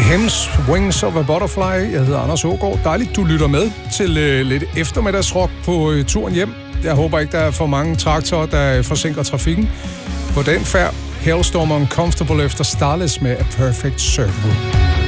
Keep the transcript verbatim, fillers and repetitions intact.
Hems, Wings of a Butterfly. Jeg hedder Anders Aagaard. Dejligt, du lytter med til øh, lidt eftermiddagsrock på øh, turen hjem. Jeg håber ikke, der er for mange traktorer, der forsinker trafikken. På den færd, Hailstorm Uncomfortable efter Starless med A Perfect Circle.